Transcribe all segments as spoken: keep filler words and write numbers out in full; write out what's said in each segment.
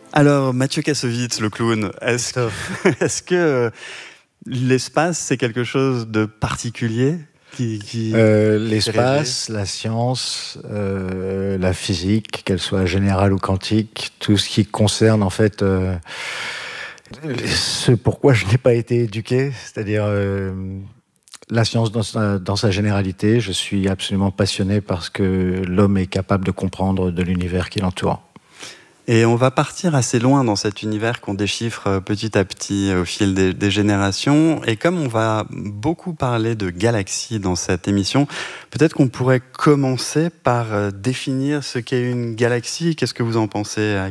Alors, Mathieu Kassovitz, le clown, est-ce que, est-ce que euh, l'espace, c'est quelque chose de particulier qui, qui euh, L'espace, la science, euh, la physique, qu'elle soit générale ou quantique, tout ce qui concerne en fait euh, ce pourquoi je n'ai pas été éduqué, c'est-à-dire euh, la science dans sa, dans sa généralité. Je suis absolument passionné par ce que l'homme est capable de comprendre de l'univers qui l'entoure. Et on va partir assez loin dans cet univers qu'on déchiffre petit à petit au fil des, des générations. Et comme on va beaucoup parler de galaxies dans cette émission, peut-être qu'on pourrait commencer par définir ce qu'est une galaxie. Qu'est-ce que vous en pensez, Hakim ?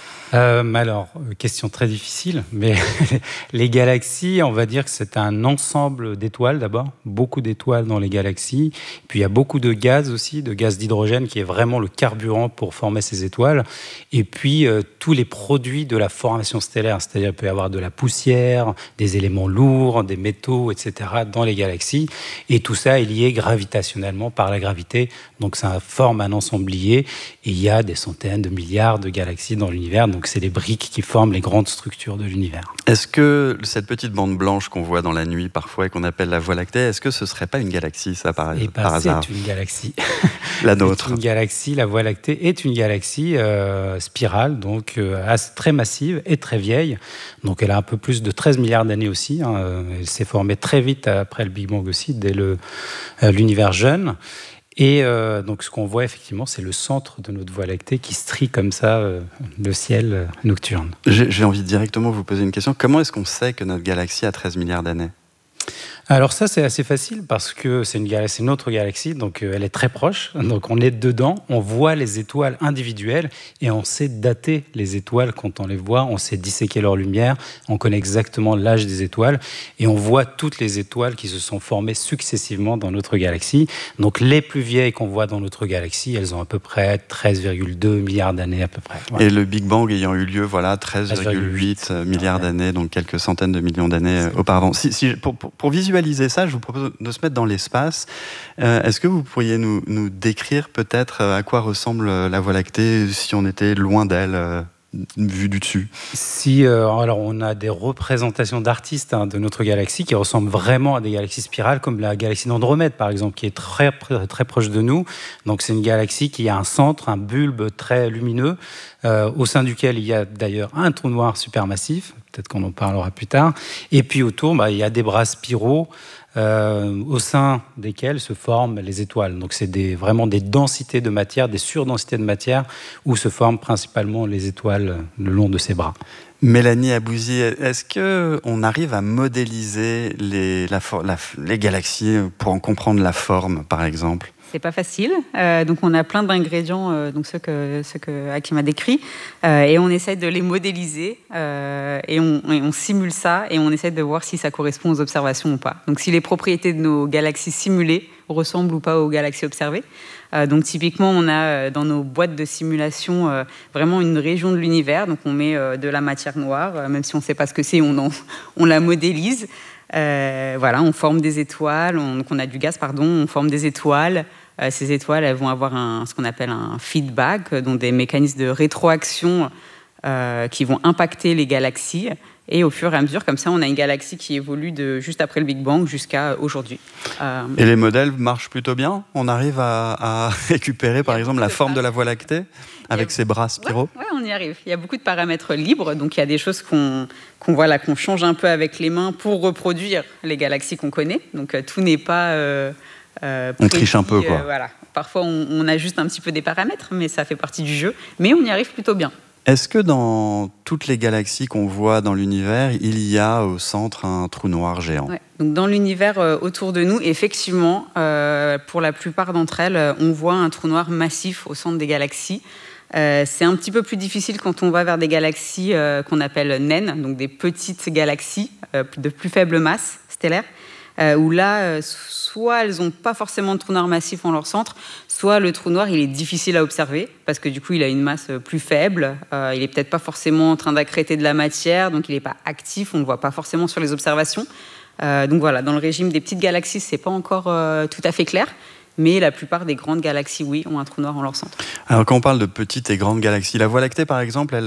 Euh, alors, question très difficile, mais les galaxies, on va dire que c'est un ensemble d'étoiles d'abord, beaucoup d'étoiles dans les galaxies, puis il y a beaucoup de gaz aussi, de gaz d'hydrogène qui est vraiment le carburant pour former ces étoiles, et puis euh, tous les produits de la formation stellaire, c'est-à-dire il peut y avoir de la poussière, des éléments lourds, des métaux, et cetera dans les galaxies, et tout ça est lié gravitationnellement par la gravité, donc ça forme un ensemblier, et il y a des centaines de milliards de galaxies dans l'univers. Donc, c'est les briques qui forment les grandes structures de l'univers. Est-ce que cette petite bande blanche qu'on voit dans la nuit parfois et qu'on appelle la Voie lactée, est-ce que ce ne serait pas une galaxie, ça, par, et ben, par hasard ? C'est une galaxie. La nôtre. C'est une galaxie. La Voie lactée est une galaxie euh, spirale, donc euh, très massive et très vieille. Donc, elle a un peu plus de treize milliards d'années aussi. Hein. Elle s'est formée très vite après le Big Bang aussi, dès le, euh, l'univers jeune. Et euh, donc, ce qu'on voit effectivement, c'est le centre de notre Voie lactée qui strie comme ça euh, le ciel euh, nocturne. J'ai, j'ai envie de directement vous poser une question. Comment est-ce qu'on sait que notre galaxie a treize milliards d'années ? Alors ça, c'est assez facile parce que c'est une galaxie, c'est notre galaxie, donc euh, elle est très proche. Donc on est dedans, on voit les étoiles individuelles et on sait dater les étoiles quand on les voit. On sait disséquer leur lumière, on connaît exactement l'âge des étoiles et on voit toutes les étoiles qui se sont formées successivement dans notre galaxie. Donc les plus vieilles qu'on voit dans notre galaxie, elles ont à peu près treize virgule deux milliards d'années à peu près. Voilà. Et le Big Bang ayant eu lieu, voilà, treize virgule huit milliards d'années, donc quelques centaines de millions d'années c'est auparavant. Si, si, pour, pour, pour visualiser ça, je vous propose de se mettre dans l'espace. Euh, est-ce que vous pourriez nous, nous décrire peut-être à quoi ressemble la Voie lactée si on était loin d'elle, euh, vue du dessus ? Si, euh, alors on a des représentations d'artistes hein, de notre galaxie qui ressemblent vraiment à des galaxies spirales, comme la galaxie d'Andromède par exemple, qui est très, très proche de nous. Donc c'est une galaxie qui a un centre, un bulbe très lumineux, euh, au sein duquel il y a d'ailleurs un trou noir supermassif. Peut-être qu'on en parlera plus tard. Et puis autour, bah, il y a des bras spiraux euh, au sein desquels se forment les étoiles. Donc c'est des, vraiment des densités de matière, des surdensités de matière où se forment principalement les étoiles le long de ces bras. Mélanie Abouzi, est-ce qu'on arrive à modéliser les, la, la, les galaxies pour en comprendre la forme, par exemple ? C'est pas facile. Euh, donc, on a plein d'ingrédients, euh, donc ceux que, ceux que Hakim a décrits, euh, et on essaie de les modéliser, euh, et, on, et on simule ça, et on essaie de voir si ça correspond aux observations ou pas. Donc, si les propriétés de nos galaxies simulées ressemblent ou pas aux galaxies observées. Euh, donc, typiquement, on a dans nos boîtes de simulation euh, vraiment une région de l'univers. Donc, on met euh, de la matière noire, euh, même si on ne sait pas ce que c'est, on, en, on la modélise. Euh, voilà, on forme des étoiles, on, donc on a du gaz, pardon, on forme des étoiles. Euh, ces étoiles, elles vont avoir un, ce qu'on appelle un feedback, euh, donc des mécanismes de rétroaction euh, qui vont impacter les galaxies. Et au fur et à mesure, comme ça, on a une galaxie qui évolue de juste après le Big Bang jusqu'à aujourd'hui. Euh, et les modèles marchent plutôt bien ? On arrive à, à récupérer, par exemple, la forme de la Voie lactée avec ses bras spiraux ? Oui, ouais, on y arrive. Il y a beaucoup de paramètres libres, donc il y a des choses qu'on, qu'on voit là, qu'on change un peu avec les mains pour reproduire les galaxies qu'on connaît. Donc euh, tout n'est pas... Euh, euh, on triche un peu, quoi. Euh, voilà. Parfois, on, on ajuste un petit peu des paramètres, mais ça fait partie du jeu. Mais on y arrive plutôt bien. Est-ce que dans toutes les galaxies qu'on voit dans l'univers, il y a au centre un trou noir géant ? Ouais. Donc dans l'univers euh, autour de nous, effectivement, euh, pour la plupart d'entre elles, on voit un trou noir massif au centre des galaxies. Euh, c'est un petit peu plus difficile quand on va vers des galaxies euh, qu'on appelle naines, donc des petites galaxies euh, de plus faible masse stellaire, euh, où là, euh, soit elles n'ont pas forcément de trou noir massif en leur centre, soit le trou noir il est difficile à observer parce que du coup il a une masse plus faible, euh, il est peut-être pas forcément en train d'accréter de la matière, donc il n'est pas actif, on ne le voit pas forcément sur les observations. Euh, donc voilà, dans le régime des petites galaxies, c'est pas encore euh, tout à fait clair. Mais la plupart des grandes galaxies, oui, ont un trou noir en leur centre. Alors quand on parle de petites et grandes galaxies, la Voie lactée par exemple, elle